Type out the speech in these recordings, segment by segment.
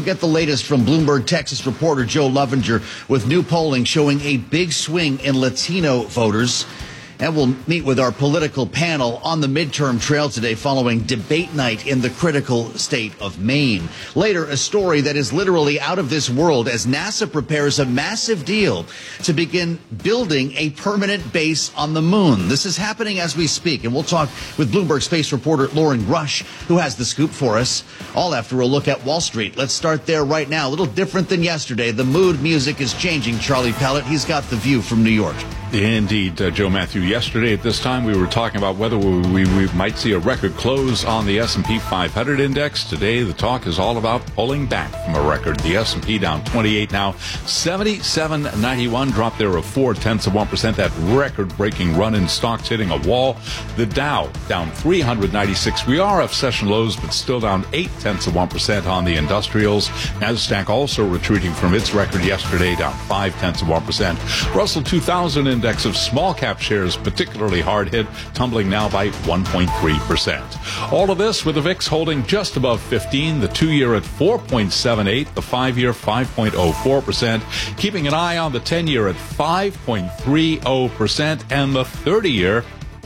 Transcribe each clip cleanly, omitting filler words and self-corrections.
get the latest from Bloomberg Texas reporter Joe Lovinger with new polling showing a big swing in Latino voters. And we'll meet with our political panel on the midterm trail today following debate night in the critical state of Maine. Later, a story that is literally out of this world as NASA prepares a massive deal to begin building a permanent base on the moon. This is happening as we speak, and we'll talk with Bloomberg space reporter Lauren Rush, who has the scoop for us, all after a look at Wall Street. Let's start there right now. A little different than yesterday. The mood music is changing. Charlie Pellet, he's got the view from New York. Indeed, Joe Matthew. Yesterday at this time, we were talking about whether we might see a record close on the S&P 500 index. Today, the talk is all about pulling back from a record. The S&P down 28 now, 77.91, dropped there of 0.4%. That record-breaking run in stocks hitting a wall. The Dow down 396. We are off session lows, but still down 0.8% on the industrials. NASDAQ also retreating from its record yesterday, down 0.5%. Russell 2000 index of small cap shares particularly hard hit, tumbling now by 1.3%. All of this with the VIX holding just above 15, the 2-year at 4.78, the 5-year 5.04%, keeping an eye on the 10-year at 5.30%, and the 30-year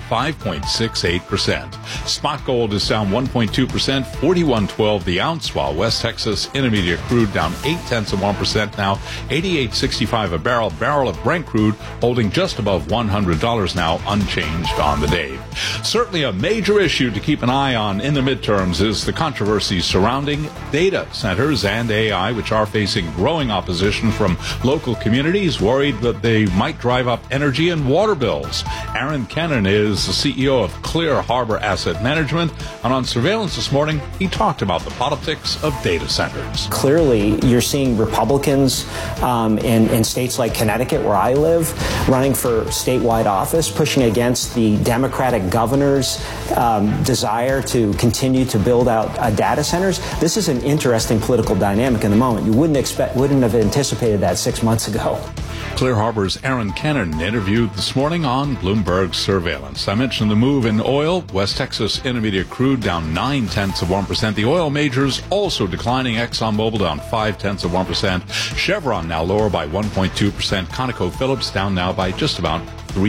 5.68%. Spot gold is down 1.2%, 41.12 the ounce, while West Texas Intermediate crude down 0.8% now, 88.65 a barrel. Barrel of Brent crude holding just above $100 now, unchanged on the day. Certainly a major issue to keep an eye on in the midterms is the controversy surrounding data centers and AI, which are facing growing opposition from local communities worried that they might drive up energy and water bills. Aaron Kennan is the CEO of Clear Harbor Asset Management, and on Surveillance this morning, he talked about the politics of data centers. Clearly, you're seeing Republicans in states like Connecticut, where I live, running for statewide office, pushing against the Democratic governor's desire to continue to build out data centers. This is an interesting political dynamic in the moment. You wouldn't have anticipated that 6 months ago. Clear Harbor's Aaron Kennan interviewed this morning on Bloomberg Surveillance. I mentioned the move in oil. West Texas Intermediate crude down 0.9%. The oil majors also declining. ExxonMobil down 0.5%. Chevron now lower by 1.2%. ConocoPhillips down now by just about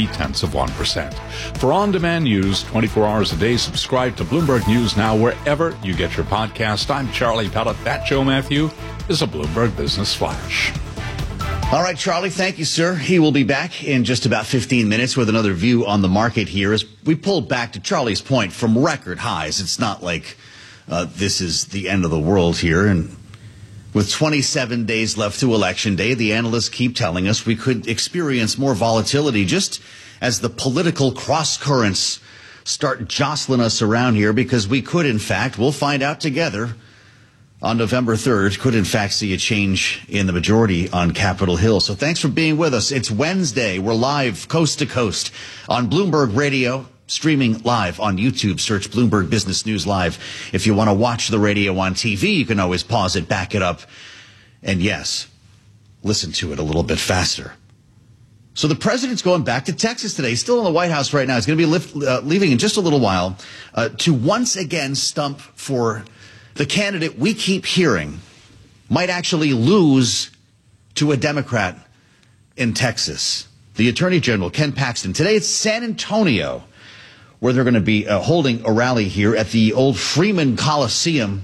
0.3%. For on-demand news 24 hours a day, subscribe to Bloomberg News Now wherever you get your podcast. I'm Charlie Pellet. That Joe Matthew is a Bloomberg Business Flash. All right, Charlie, thank you, sir. He will be back in just about 15 minutes with another view on the market here as we pulled back, to Charlie's point, from record highs. It's not like this is the end of the world here. And with 27 days left to Election Day, the analysts keep telling us we could experience more volatility just as the political cross-currents start jostling us around here, because we could, in fact, we'll find out together, on November 3rd, could in fact see a change in the majority on Capitol Hill. So thanks for being with us. It's Wednesday. We're live coast to coast on Bloomberg Radio, streaming live on YouTube. Search Bloomberg Business News Live. If you want to watch the radio on TV, you can always pause it, back it up, and yes, listen to it a little bit faster. So the president's going back to Texas today. He's still in the White House right now. He's going to be leaving in just a little while to once again stump for the candidate we keep hearing might actually lose to a Democrat in Texas, the Attorney General, Ken Paxton. Today it's San Antonio, where they're going to be holding a rally here at the old Freeman Coliseum,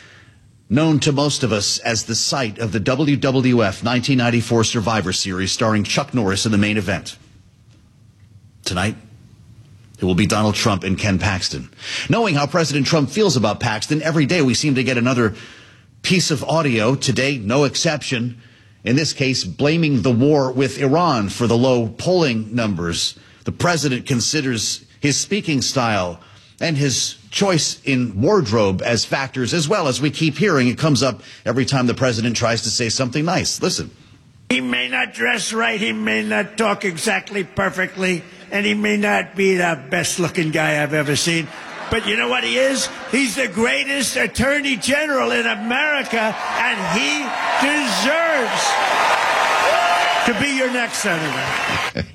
known to most of us as the site of the WWF 1994 Survivor Series, starring Chuck Norris in the main event. Tonight, it will be Donald Trump and Ken Paxton. Knowing how President Trump feels about Paxton, every day we seem to get another piece of audio. Today, no exception. In this case, blaming the war with Iran for the low polling numbers. The president considers his speaking style and his choice in wardrobe as factors, as well as we keep hearing. It comes up every time the president tries to say something nice. Listen. He may not dress right, he may not talk exactly perfectly, and he may not be the best-looking guy I've ever seen. But you know what he is? He's the greatest attorney general in America, and he deserves to be your next senator.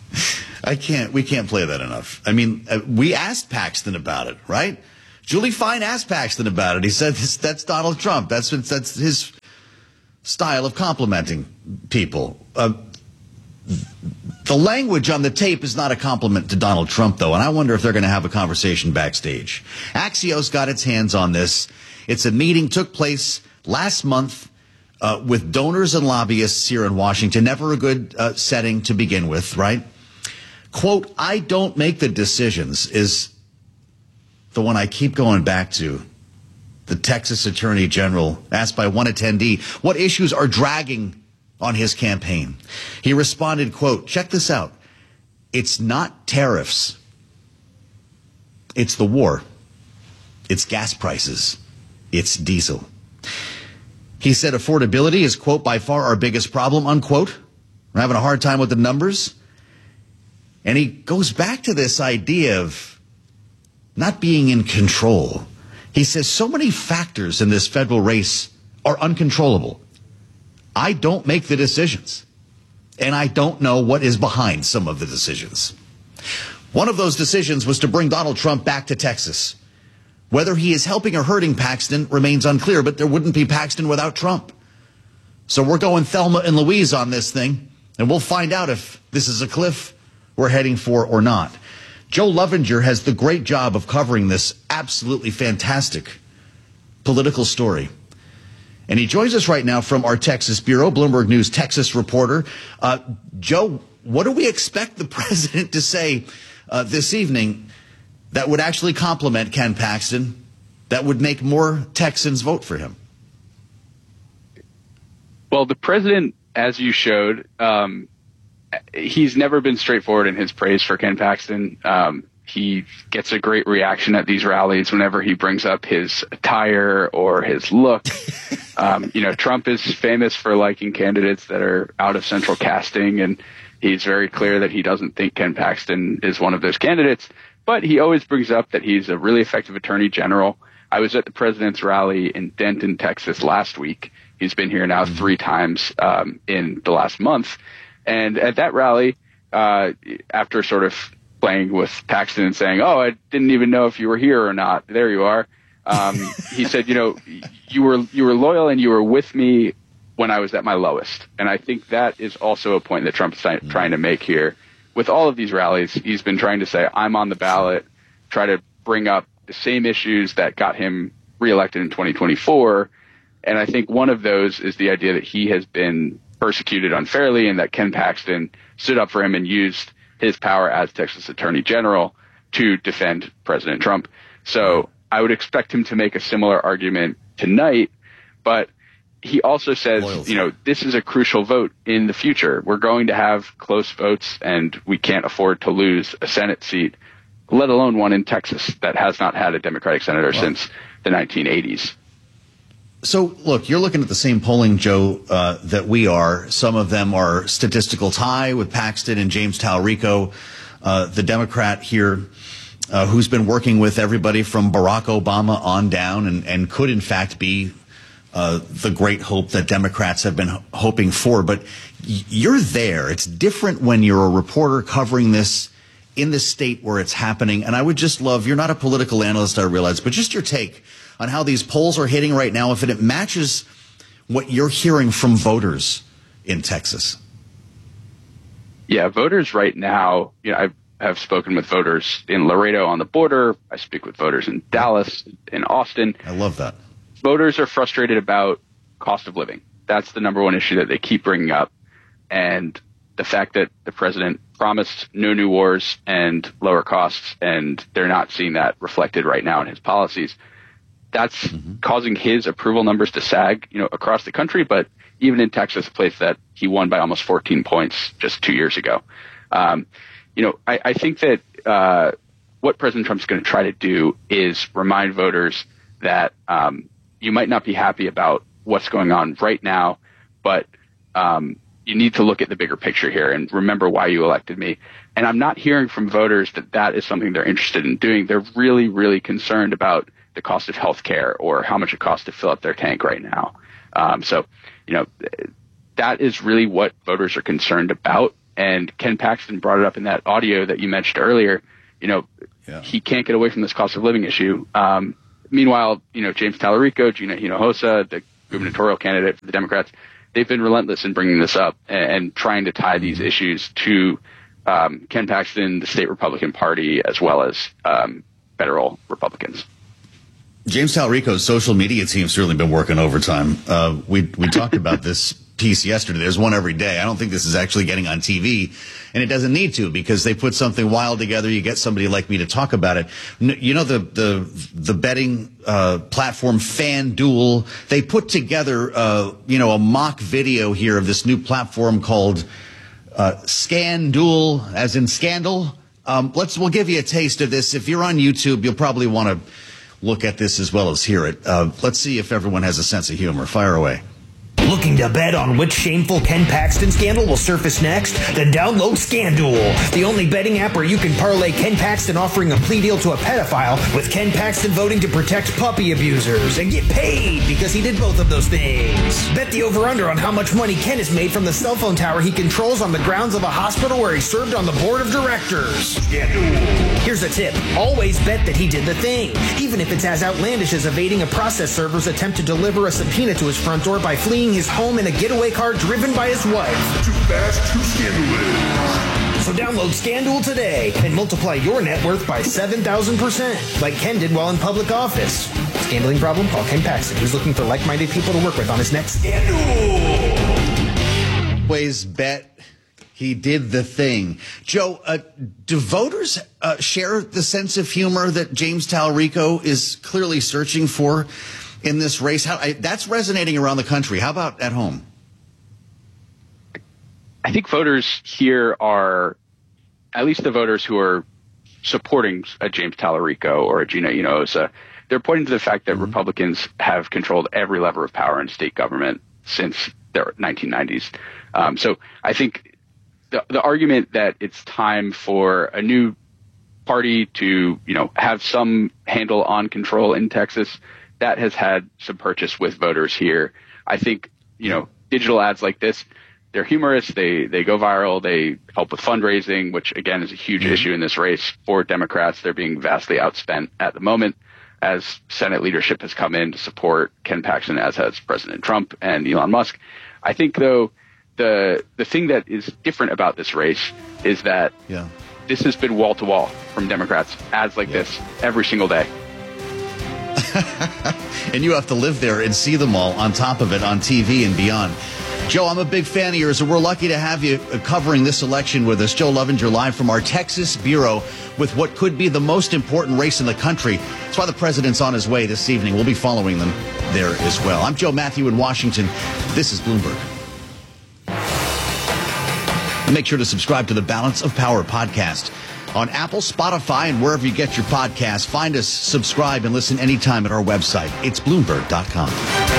We can't play that enough. I mean, we asked Paxton about it, right? Julie Fine asked Paxton about it. He said, that's Donald Trump. That's his style of complimenting people. The language on the tape is not a compliment to Donald Trump, though, and I wonder if they're going to have a conversation backstage. Axios got its hands on this. It's a meeting took place last month with donors and lobbyists here in Washington. Never a good setting to begin with, right? Quote, "I don't make the decisions" is the one I keep going back to. The Texas Attorney General asked by one attendee what issues are dragging on his campaign. He responded, quote, check this out. "It's not tariffs. It's the war. It's gas prices. It's diesel." He said affordability is, quote, "by far our biggest problem," unquote. We're having a hard time with the numbers. And he goes back to this idea of not being in control. He says so many factors in this federal race are uncontrollable. I don't make the decisions, and I don't know what is behind some of the decisions. One of those decisions was to bring Donald Trump back to Texas. Whether he is helping or hurting Paxton remains unclear, but there wouldn't be Paxton without Trump. So we're going Thelma and Louise on this thing, and we'll find out if this is a cliff we're heading for or not. Joe Lovinger has the great job of covering this absolutely fantastic political story. And he joins us right now from our Texas bureau, Bloomberg News Texas reporter. Joe, what do we expect the president to say this evening that would actually compliment Ken Paxton, that would make more Texans vote for him? Well, the president, as you showed, he's never been straightforward in his praise for Ken Paxton. He gets a great reaction at these rallies whenever he brings up his attire or his look. Trump is famous for liking candidates that are out of central casting, and he's very clear that he doesn't think Ken Paxton is one of those candidates. But he always brings up that he's a really effective attorney general. I was at the president's rally in Denton, Texas last week. He's been here now 3 times in the last month. And at that rally, after sort of playing with Paxton and saying, "Oh, I didn't even know if you were here or not. There you are." He said, you were loyal and you were with me when I was at my lowest. And I think that is also a point that Trump's trying to make here. With all of these rallies, he's been trying to say, I'm on the ballot, try to bring up the same issues that got him reelected in 2024. And I think one of those is the idea that he has been persecuted unfairly and that Ken Paxton stood up for him and used his power as Texas Attorney General to defend President Trump. So I would expect him to make a similar argument tonight, but he also says, this is a crucial vote in the future. We're going to have close votes, and we can't afford to lose a Senate seat, let alone one in Texas that has not had a Democratic senator since the 1980s. So, look, you're looking at the same polling, Joe, that we are. Some of them are statistical tie with Paxton and James Talarico, the Democrat here, who's been working with everybody from Barack Obama on down and could, in fact, be the great hope that Democrats have been hoping for. But you're there. It's different when you're a reporter covering this in the state where it's happening. And I would just love, you're not a political analyst, I realize, but just your take on how these polls are hitting right now, if it matches what you're hearing from voters in Texas. Yeah, voters right now, I have spoken with voters in Laredo on the border. I speak with voters in Dallas, in Austin. I love that. Voters are frustrated about cost of living. That's the number one issue that they keep bringing up. And the fact that the president promised no new wars and lower costs, and they're not seeing that reflected right now in his policies. That's causing his approval numbers to sag, across the country, but even in Texas, a place that he won by almost 14 points just 2 years ago. I think that what President Trump's going to try to do is remind voters that you might not be happy about what's going on right now, but you need to look at the bigger picture here and remember why you elected me. And I'm not hearing from voters that that is something they're interested in doing. They're really, really concerned about the cost of health care or how much it costs to fill up their tank right now. That is really what voters are concerned about. And Ken Paxton brought it up in that audio that you mentioned earlier. He can't get away from this cost of living issue. Meanwhile, James Talarico, Gina Hinojosa, the gubernatorial candidate for the Democrats, they've been relentless in bringing this up and trying to tie these issues to Ken Paxton, the state Republican Party, as well as federal Republicans. James Talarico's social media team's certainly been working overtime. We talked about this piece yesterday. There's one every day. I don't think this is actually getting on TV, and it doesn't need to, because they put something wild together. You get somebody like me to talk about it. You know, the betting platform FanDuel, they put together a mock video here of this new platform called ScanDuel, as in scandal. We'll give you a taste of this. If you're on YouTube, you'll probably want to look at this as well as hear it. Let's see if everyone has a sense of humor. Fire away. Looking to bet on which shameful Ken Paxton scandal will surface next? Then download ScanDuel, the only betting app where you can parlay Ken Paxton offering a plea deal to a pedophile with Ken Paxton voting to protect puppy abusers and get paid because he did both of those things. Bet the over-under on how much money Ken has made from the cell phone tower he controls on the grounds of a hospital where he served on the board of directors. ScanDuel. Here's a tip. Always bet that he did the thing, even if it's as outlandish as evading a process server's attempt to deliver a subpoena to his front door by fleeing his home in a getaway car driven by his wife. Too fast, too scandalous. So download ScanDuel today and multiply your net worth by 7,000%, like Ken did while in public office. Gambling problem? Call Ken Paxton, who's looking for like-minded people to work with on his next ScanDuel. Always bet he did the thing. Joe, do voters share the sense of humor that James Talarico is clearly searching for in this race? That's resonating around the country. How about at home? I think voters here are, at least the voters who are supporting a James Talarico or a Gina Hinojosa, they're pointing to the fact that Republicans have controlled every lever of power in state government since the 1990s. So I think the argument that it's time for a new party to, have some handle on control in Texas, that has had some purchase with voters here. I think, digital ads like this, they're humorous. They go viral. They help with fundraising, which again is a huge issue in this race for Democrats. They're being vastly outspent at the moment as Senate leadership has come in to support Ken Paxton, as has President Trump and Elon Musk. I think, though, the thing that is different about this race is that this has been wall to wall from Democrats, ads like this every single day. And you have to live there and see them all on top of it on TV and beyond. Joe, I'm a big fan of yours, and we're lucky to have you covering this election with us. Joe Lovinger live from our Texas bureau with what could be the most important race in the country. That's why the president's on his way this evening. We'll be following them there as well. I'm Joe Matthew in Washington. This is Bloomberg. Make sure to subscribe to the Balance of Power podcast on Apple, Spotify, and wherever you get your podcasts. Find us, subscribe, and listen anytime at our website. It's Bloomberg.com.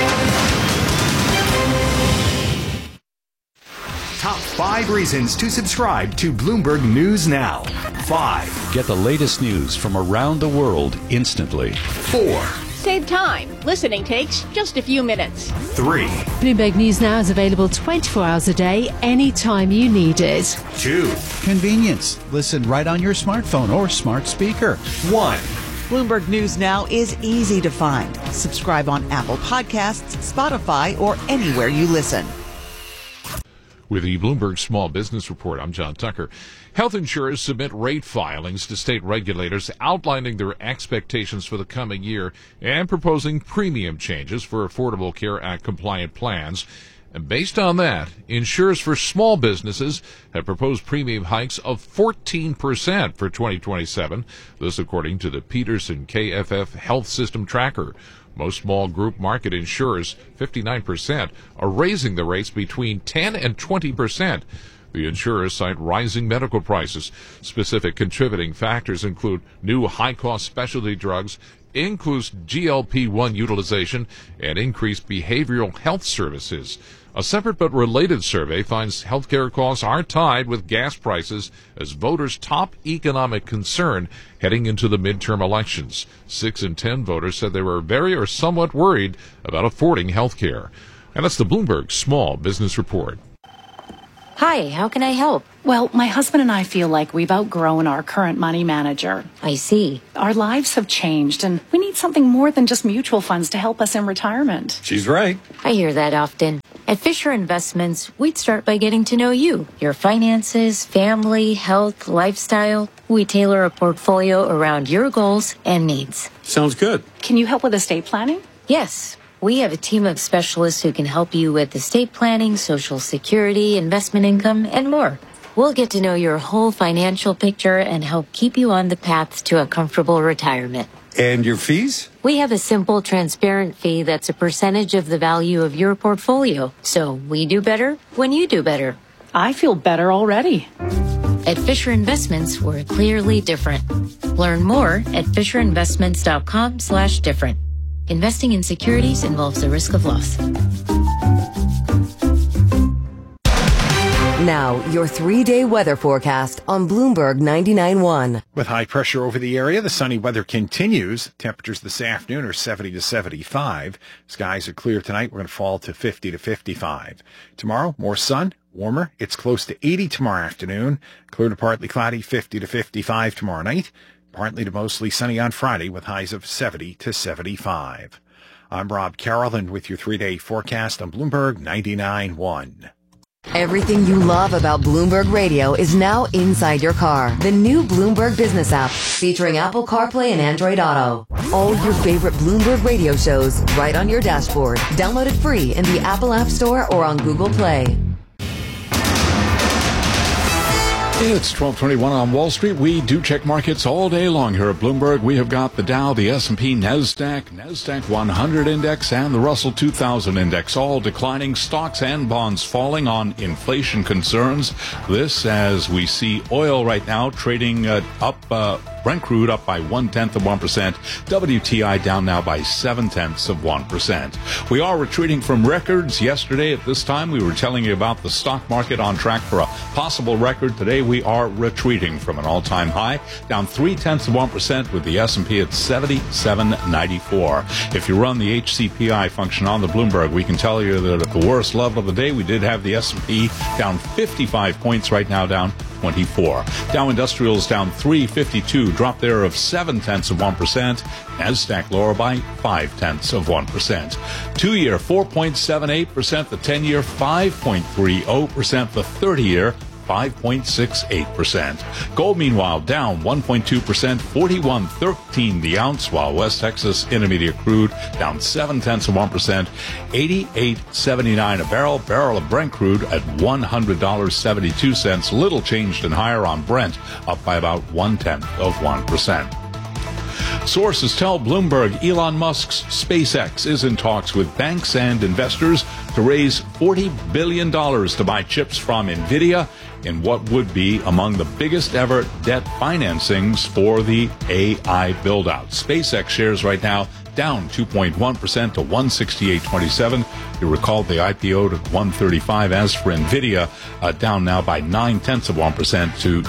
Top 5 reasons to subscribe to Bloomberg News Now. 5. Get the latest news from around the world instantly. 4. Save time. Listening takes just a few minutes. 3. Bloomberg News Now is available 24 hours a day, anytime you need it. 2. Convenience. Listen right on your smartphone or smart speaker. 1. Bloomberg News Now is easy to find. Subscribe on Apple Podcasts, Spotify, or anywhere you listen. With the Bloomberg Small Business Report, I'm John Tucker. Health insurers submit rate filings to state regulators outlining their expectations for the coming year and proposing premium changes for Affordable Care Act compliant plans. And based on that, insurers for small businesses have proposed premium hikes of 14% for 2027. This according to the Peterson KFF Health System Tracker. Most small group market insurers, 59%, are raising the rates between 10 and 20%. The insurers cite rising medical prices. Specific contributing factors include new high-cost specialty drugs, increased GLP-1 utilization, and increased behavioral health services. A separate but related survey finds healthcare costs are tied with gas prices as voters' top economic concern heading into the midterm elections. 6 in 10 voters said they were very or somewhat worried about affording healthcare. And that's the Bloomberg Small Business Report. Hi, how can I help? Well, my husband and I feel like we've outgrown our current money manager. I see. Our lives have changed, and we need something more than just mutual funds to help us in retirement. She's right. I hear that often. At Fisher Investments, we'd start by getting to know you, your finances, family, health, lifestyle. We tailor a portfolio around your goals and needs. Sounds good. Can you help with estate planning? Yes. We have a team of specialists who can help you with estate planning, Social Security, investment income, and more. We'll get to know your whole financial picture and help keep you on the path to a comfortable retirement. And your fees? We have a simple, transparent fee that's a percentage of the value of your portfolio. So we do better when you do better. I feel better already. At Fisher Investments, we're clearly different. Learn more at fisherinvestments.com/different. Investing in securities involves the risk of loss. Now, your 3-day weather forecast on Bloomberg 99.1. With high pressure over the area, the sunny weather continues. Temperatures this afternoon are 70 to 75. Skies are clear tonight. We're going to fall to 50 to 55. Tomorrow, more sun, warmer. It's close to 80 tomorrow afternoon. Clear to partly cloudy, 50 to 55 tomorrow night. Partly to mostly sunny on Friday with highs of 70 to 75. I'm Rob Carroll, and with your 3-day forecast on Bloomberg 99.1. Everything you love about Bloomberg Radio is now inside your car. The new Bloomberg Business app, featuring Apple CarPlay and Android Auto. All your favorite Bloomberg Radio shows right on your dashboard. Download it free in the Apple App Store or on Google Play. It's 12:21 on Wall Street. We do check markets all day long here at Bloomberg. We have got the Dow, the S&P, NASDAQ 100 index, and the Russell 2000 index all declining. Stocks and bonds falling on inflation concerns. This as we see oil right now trading up, Brent crude up by 0.1%. WTI down now by 0.7%. We are retreating from records. Yesterday at this time, we were telling you about the stock market on track for a possible record. Today, we are retreating from an all-time high, down 0.3% with the S&P at 77.94. If you run the HCPI function on the Bloomberg, we can tell you that at the worst level of the day, we did have the S&P down 55 points, right now down 24. Dow Industrials down 352, drop there of 0.7%. NASDAQ lower by 0.5%. 2-year 4.78%, the 10-year 5.30%, the 30-year 5.68%. Gold, meanwhile, down 1.2%, 41.13 the ounce, while West Texas Intermediate crude down 0.7%, 88.79 a barrel. Barrel of Brent crude at $100.72. Little changed and higher on Brent, up by about 0.1%. Sources tell Bloomberg Elon Musk's SpaceX is in talks with banks and investors to raise $40 billion to buy chips from NVIDIA in what would be among the biggest ever debt financings for the AI build-out. SpaceX shares right now down 2.1% to 168.27. You recall the IPO to 135. As for NVIDIA, down now by 0.9% to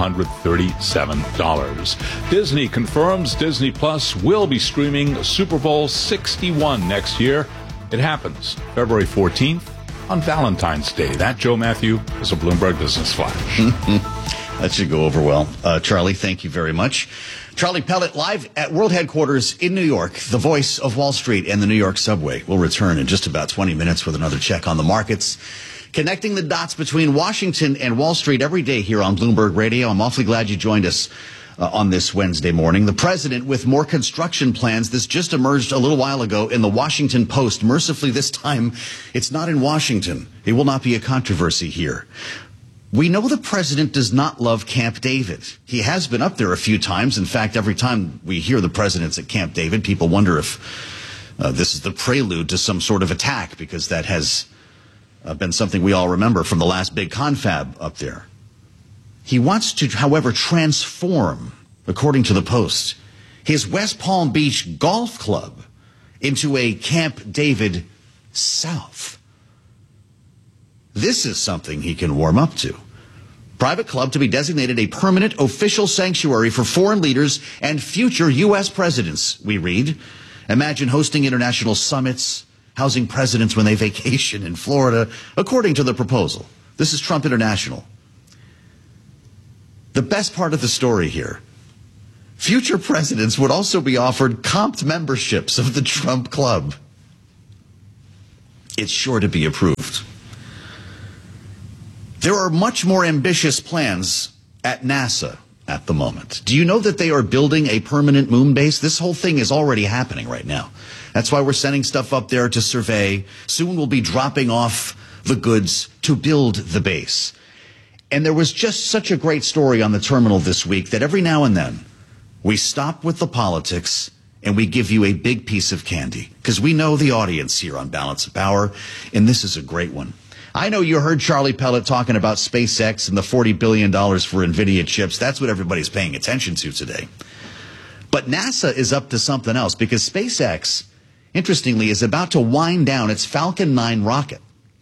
$237. Disney confirms Disney Plus will be streaming Super Bowl 61 next year. It happens February 14th on Valentine's Day. That, Joe Matthew, is a Bloomberg Business Flash. That should go over well. Charlie, thank you very much. Charlie Pellet live at World Headquarters in New York, the voice of Wall Street and the New York subway. We'll return in just about 20 minutes with another check on the markets. Connecting the dots between Washington and Wall Street every day here on Bloomberg Radio. I'm awfully glad you joined us on this Wednesday morning. The president with more construction plans. This just emerged a little while ago in the Washington Post. Mercifully, this time, it's not in Washington. It will not be a controversy here. We know the president does not love Camp David. He has been up there a few times. In fact, every time we hear the president's at Camp David, people wonder if this is the prelude to some sort of attack, because that has been something we all remember from the last big confab up there. He wants to, however, transform, according to the Post, his West Palm Beach golf club into a Camp David South. This is something he can warm up to. Private club to be designated a permanent official sanctuary for foreign leaders and future U.S. presidents, we read. Imagine hosting international summits, housing presidents when they vacation in Florida, according to the proposal. This is Trump International. The best part of the story here, future presidents would also be offered comped memberships of the Trump Club. it's sure to be approved. There are much more ambitious plans at NASA at the moment. Do you know that they are building a permanent moon base? This whole thing is already happening right now. That's why we're sending stuff up there to survey. Soon we'll be dropping off the goods to build the base. And there was just such a great story on the terminal this week that every now and then we stop with the politics and we give you a big piece of candy, because we know the audience here on Balance of Power, and this is a great one. I know you heard Charlie Pellet talking about SpaceX and the $40 billion for NVIDIA chips. That's what everybody's paying attention to today. But NASA is up to something else, because SpaceX, interestingly, is about to wind down its Falcon 9 rocket.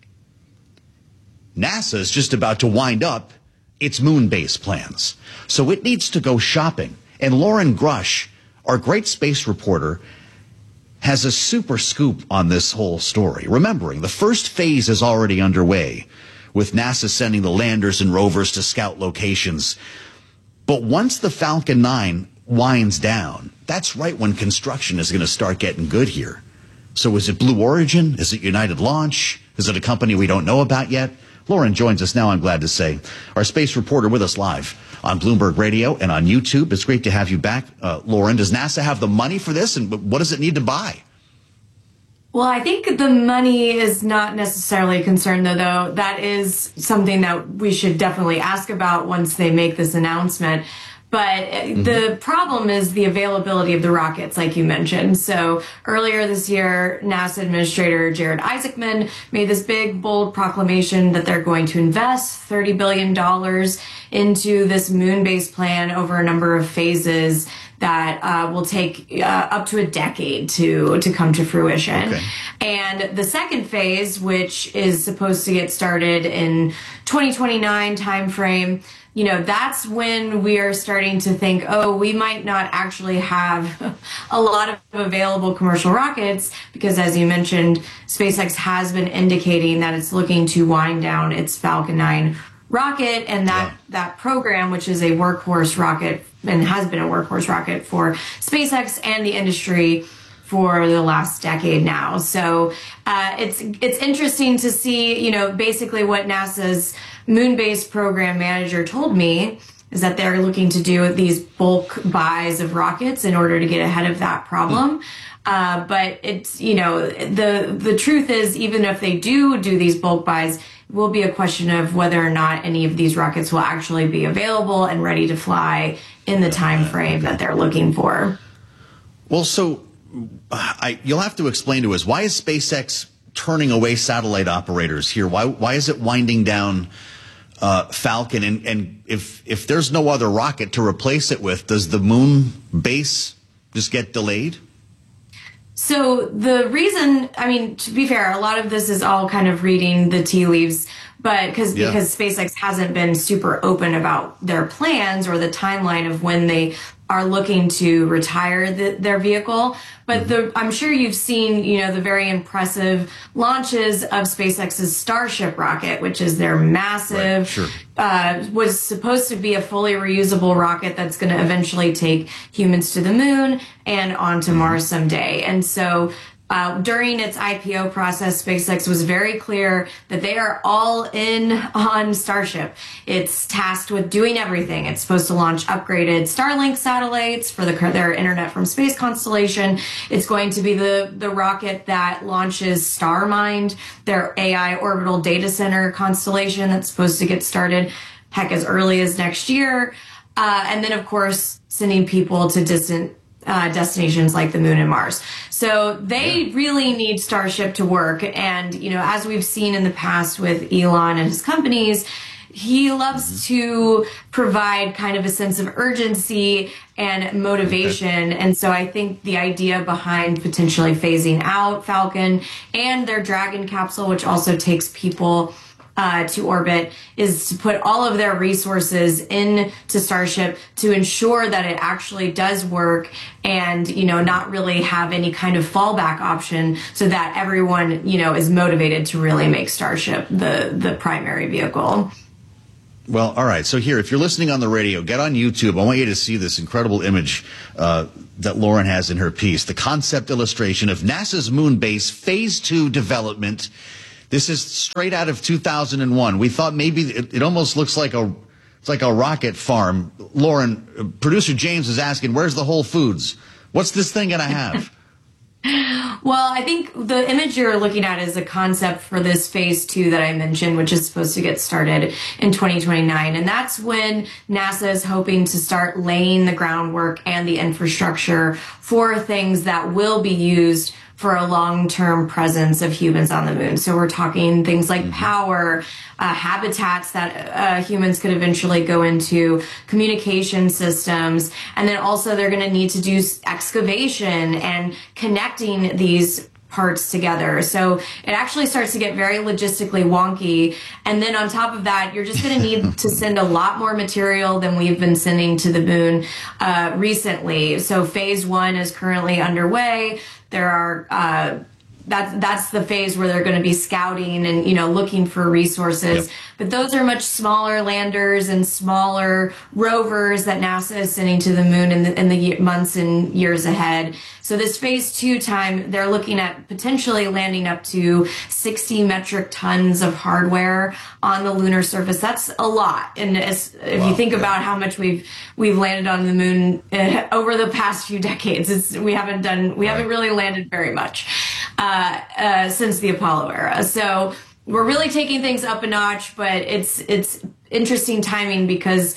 NASA is just about to wind up its moon base plans. So it needs to go shopping. And Lauren Grush, our great space reporter, has a super scoop on this whole story. Remembering, the first phase is already underway, with NASA sending the landers and rovers to scout locations. But once the Falcon 9 winds down, that's right when construction is going to start getting good here. So is it Blue Origin? Is it United Launch? Is it a company we don't know about yet? Lauren joins us now, I'm glad to say. Our space reporter with us live on Bloomberg Radio and on YouTube. It's great to have you back, Lauren. Does NASA have the money for this, and what does it need to buy? Well, I think the money is not necessarily a concern, though. That is something that we should definitely ask about once they make this announcement. But the problem is the availability of the rockets, like you mentioned. So earlier this year, NASA Administrator Jared Isaacman made this big, bold proclamation that they're going to invest $30 billion into this moon-based plan over a number of phases that will take up to a decade to come to fruition. Okay. And the second phase, which is supposed to get started in 2029 timeframe, you know, that's when we are starting to think, oh, we might not actually have a lot of available commercial rockets, because as you mentioned, SpaceX has been indicating that it's looking to wind down its Falcon 9 rocket, and that program, which is a workhorse rocket and has been a workhorse rocket for SpaceX and the industry for the last decade now. So it's interesting to see, you know, basically what NASA's moon-based program manager told me is that they're looking to do these bulk buys of rockets in order to get ahead of that problem. But it's, you know, the truth is, even if they do these bulk buys, it will be a question of whether or not any of these rockets will actually be available and ready to fly in the time frame that they're looking for. Well, so you'll have to explain to us, why is SpaceX turning away satellite operators here? Why is it winding down Falcon? And if there's no other rocket to replace it with, does the moon base just get delayed? So the reason, I mean, to be fair, a lot of this is all kind of reading the tea leaves, but because SpaceX hasn't been super open about their plans or the timeline of when they are looking to retire their vehicle. But I'm sure you've seen, you know, the very impressive launches of SpaceX's Starship rocket, which is their massive, was supposed to be a fully reusable rocket that's going to eventually take humans to the moon and onto Mars someday. And so during its IPO process, SpaceX was very clear that they are all in on Starship. It's tasked with doing everything. It's supposed to launch upgraded Starlink satellites for their Internet from Space constellation. It's going to be the rocket that launches StarMind, their AI orbital data center constellation that's supposed to get started, heck, as early as next year. And then, of course, sending people to distant destinations like the moon and Mars. So they really need Starship to work. And, you know, as we've seen in the past with Elon and his companies, he loves to provide kind of a sense of urgency and motivation. And so I think the idea behind potentially phasing out Falcon and their Dragon capsule, which also takes people to orbit, is to put all of their resources into Starship to ensure that it actually does work and, you know, not really have any kind of fallback option, so that everyone, you know, is motivated to really make Starship the primary vehicle. Well, all right. So here, if you're listening on the radio, get on YouTube. I want you to see this incredible image that Lauren has in her piece. The concept illustration of NASA's moon base Phase 2 development. This is straight out of 2001. We thought maybe it almost looks like a rocket farm. Lauren, producer James is asking, where's the Whole Foods? What's this thing going to have? Well, I think the image you're looking at is a concept for this Phase 2 that I mentioned, which is supposed to get started in 2029. And that's when NASA is hoping to start laying the groundwork and the infrastructure for things that will be used for a long-term presence of humans on the moon. So we're talking things like power, habitats that humans could eventually go into, communication systems, and then also they're going to need to do excavation and connecting these parts together. So it actually starts to get very logistically wonky. And then on top of that, you're just going to need to send a lot more material than we've been sending to the moon recently. So Phase 1 is currently underway. There are that's the phase where they're going to be scouting and, looking for resources. Yep. But those are much smaller landers and smaller rovers that NASA is sending to the moon in the months and years ahead. So this Phase 2 time, they're looking at potentially landing up to 60 metric tons of hardware on the lunar surface. That's a lot. And if you think about how much we've landed on the moon over the past few decades, we haven't really landed very much since the Apollo era. So we're really taking things up a notch, but it's interesting timing because,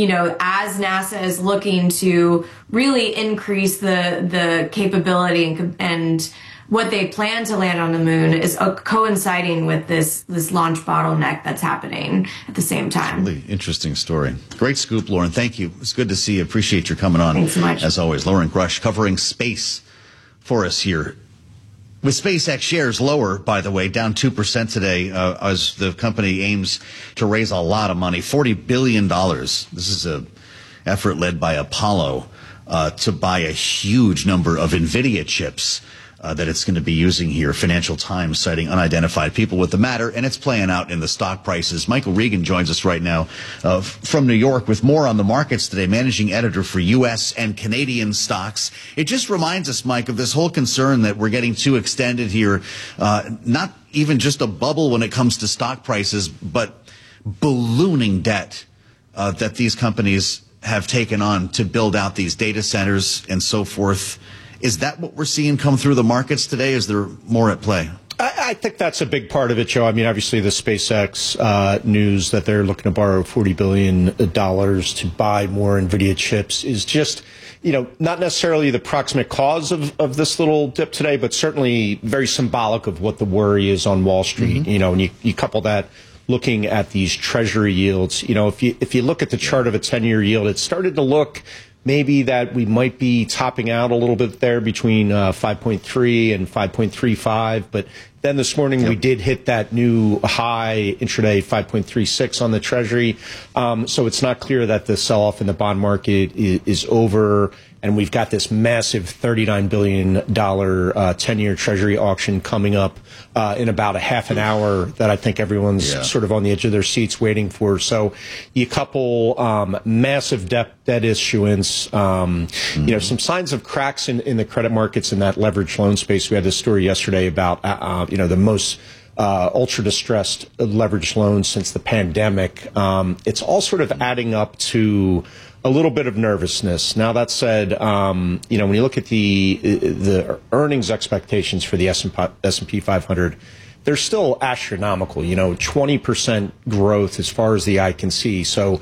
as NASA is looking to really increase the capability and what they plan to land on the moon is coinciding with this launch bottleneck that's happening at the same time. Really interesting story. Great scoop, Lauren. Thank you. It's good to see you. Appreciate your coming on. Thanks so much. As always, Lauren Grush covering space for us here. With SpaceX shares lower, by the way, down 2% today, as the company aims to raise a lot of money, $40 billion. This is an effort led by Apollo to buy a huge number of NVIDIA chips that it's going to be using here. Financial Times citing unidentified people with the matter, and it's playing out in the stock prices. Michael Regan joins us right now from New York with more on the markets today, managing editor for U.S. and Canadian stocks. It just reminds us, Mike, of this whole concern that we're getting too extended here, not even just a bubble when it comes to stock prices, but ballooning debt that these companies have taken on to build out these data centers and so forth. Is that what we're seeing come through the markets today? Is there more at play? I think that's a big part of it, Joe. I mean, obviously the SpaceX news that they're looking to borrow $40 billion to buy more NVIDIA chips is just, not necessarily the proximate cause of this little dip today, but certainly very symbolic of what the worry is on Wall Street. Mm-hmm. And you couple that looking at these treasury yields. If you look at the chart of a 10-year yield, it started to look maybe that we might be topping out a little bit there between 5.3 and 5.35. But then this morning we did hit that new high intraday 5.36 on the Treasury. So it's not clear that the sell-off in the bond market is over. And we've got this massive $39 billion 10-year Treasury auction coming up in about a half an hour that I think everyone's sort of on the edge of their seats waiting for. So you couple massive debt issuance, some signs of cracks in the credit markets in that leveraged loan space. We had this story yesterday about, the most ultra distressed leveraged loans since the pandemic. It's all sort of adding up to a little bit of nervousness. Now, that said, when you look at the earnings expectations for the S&P 500, they're still astronomical, 20% growth as far as the eye can see. So,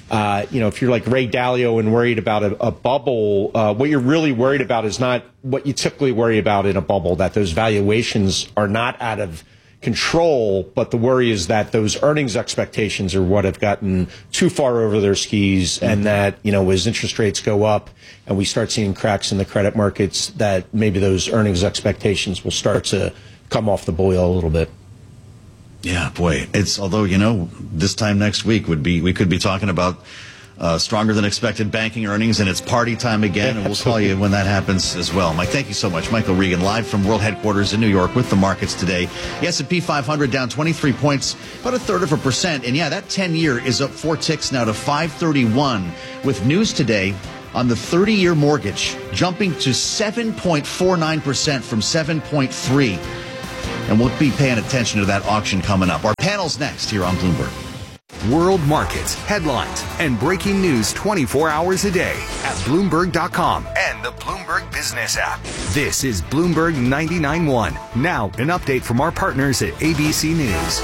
if you're like Ray Dalio and worried about a bubble, what you're really worried about is not what you typically worry about in a bubble, that those valuations are not out of control, but the worry is that those earnings expectations are what have gotten too far over their skis, and that, as interest rates go up and we start seeing cracks in the credit markets, that maybe those earnings expectations will start to come off the boil a little bit. Yeah, boy, although, this time next week we could be talking about stronger than expected banking earnings, and it's party time again, and we'll call you when that happens as well. Mike, thank you so much. Michael Regan, live from World Headquarters in New York with the markets today. The S&P 500 down 23 points, about 1/3%. And yeah, that 10-year is up 4 ticks now to 531, with news today on the 30-year mortgage jumping to 7.49% from 7.3%. And we'll be paying attention to that auction coming up. Our panel's next here on Bloomberg. World markets, headlines, and breaking news 24 hours a day at Bloomberg.com and the Bloomberg Business app. This is Bloomberg 99.1. Now, an update from our partners at ABC News.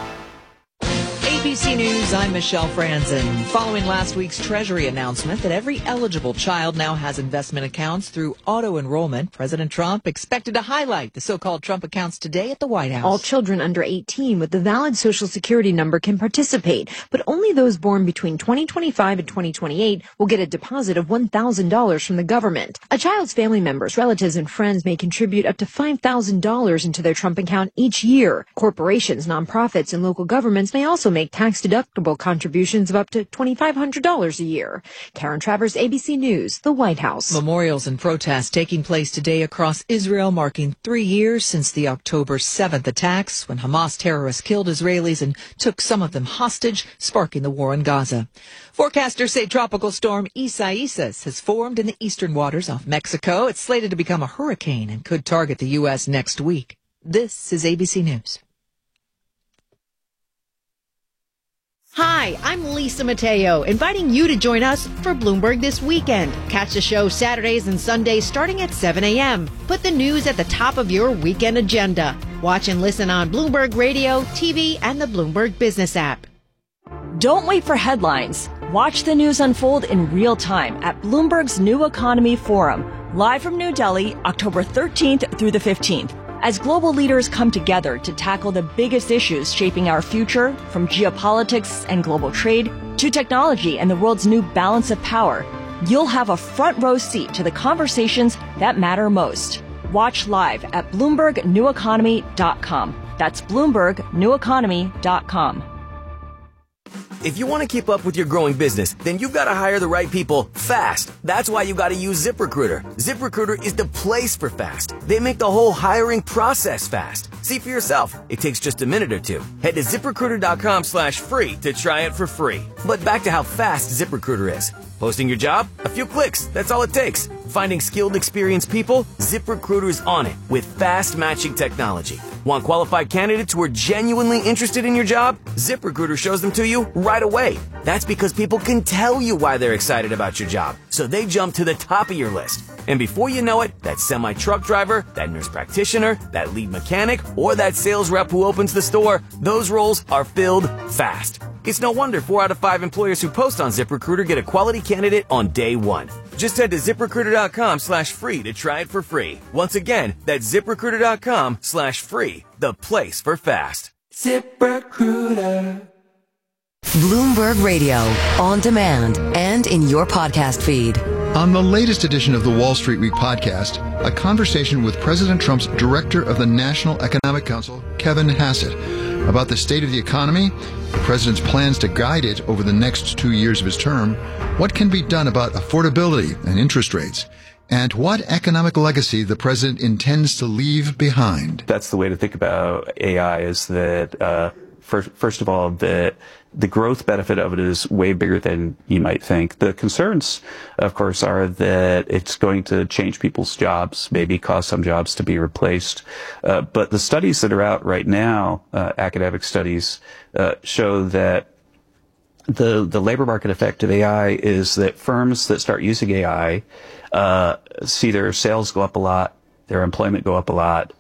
ABC News, I'm Michelle Franzen. Following last week's Treasury announcement that every eligible child now has investment accounts through auto-enrollment, President Trump expected to highlight the so-called Trump accounts today at the White House. All children under 18 with the valid Social Security number can participate, but only those born between 2025 and 2028 will get a deposit of $1,000 from the government. A child's family members, relatives, and friends may contribute up to $5,000 into their Trump account each year. Corporations, nonprofits, and local governments may also make tax-deductible contributions of up to $2,500 a year. Karen Travers, ABC News, the White House. Memorials and protests taking place today across Israel, marking 3 years since the October 7th attacks, when Hamas terrorists killed Israelis and took some of them hostage, sparking the war in Gaza. Forecasters say Tropical Storm Isaias has formed in the eastern waters off Mexico. It's slated to become a hurricane and could target the U.S. next week. This is ABC News. Hi, I'm Lisa Mateo, inviting you to join us for Bloomberg This Weekend. Catch the show Saturdays and Sundays starting at 7 a.m. Put the news at the top of your weekend agenda. Watch and listen on Bloomberg Radio, TV, and the Bloomberg Business app. Don't wait for headlines. Watch the news unfold in real time at Bloomberg's New Economy Forum, live from New Delhi, October 13th through the 15th. As global leaders come together to tackle the biggest issues shaping our future, from geopolitics and global trade to technology and the world's new balance of power, you'll have a front row seat to the conversations that matter most. Watch live at BloombergNewEconomy.com. That's BloombergNewEconomy.com. If you want to keep up with your growing business, then you've got to hire the right people fast. That's why you got to use ZipRecruiter. ZipRecruiter is the place for fast. They make the whole hiring process fast. See for yourself. It takes just a minute or two. Head to ZipRecruiter.com/free to try it for free. But back to how fast ZipRecruiter is. Posting your job? A few clicks. That's all it takes. Finding skilled, experienced people? ZipRecruiter's on it with fast matching technology. Want qualified candidates who are genuinely interested in your job? ZipRecruiter shows them to you right away. That's because people can tell you why they're excited about your job, so they jump to the top of your list. And before you know it, that semi-truck driver, that nurse practitioner, that lead mechanic, or that sales rep who opens the store, those roles are filled fast. It's no wonder 4 out of 5 employers who post on ZipRecruiter get a quality candidate on day one. Just head to ZipRecruiter.com/free to try it for free. Once again, that's ZipRecruiter.com/free, the place for fast. ZipRecruiter. Bloomberg Radio, on demand and in your podcast feed. On the latest edition of the Wall Street Week podcast, a conversation with President Trump's director of the National Economic Council, Kevin Hassett, about the state of the economy, the president's plans to guide it over the next 2 years of his term, what can be done about affordability and interest rates, and what economic legacy the president intends to leave behind. That's the way to think about AI, is that, first of all, that the growth benefit of it is way bigger than you might think. The concerns, of course, are that it's going to change people's jobs, maybe cause some jobs to be replaced. But the studies that are out right now, academic studies, show that the labor market effect of AI is that firms that start using AI see their sales go up a lot, their employment go up a lot,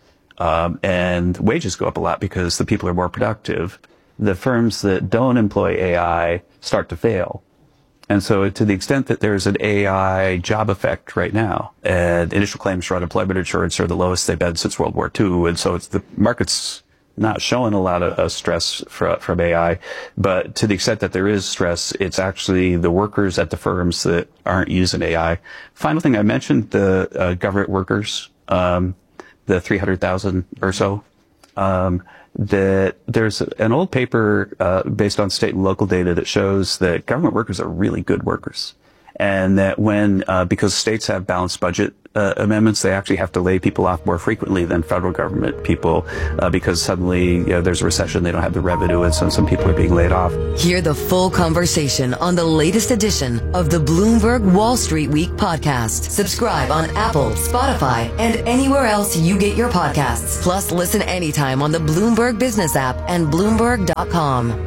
and wages go up a lot because the people are more productive. The firms that don't employ AI start to fail. And so to the extent that there's an AI job effect right now, and initial claims for unemployment insurance are the lowest they've been since World War II, and so the market's not showing a lot of stress from AI. But to the extent that there is stress, it's actually the workers at the firms that aren't using AI. Final thing, I mentioned the government workers, the 300,000 or so. that there's an old paper based on state and local data that shows that government workers are really good workers. And that when, because states have balanced budget amendments, they actually have to lay people off more frequently than federal government people because suddenly there's a recession, they don't have the revenue, and so some people are being laid off. Hear the full conversation on the latest edition of the Bloomberg Wall Street Week podcast. Subscribe on Apple, Spotify, and anywhere else you get your podcasts. Plus, listen anytime on the Bloomberg Business app and Bloomberg.com.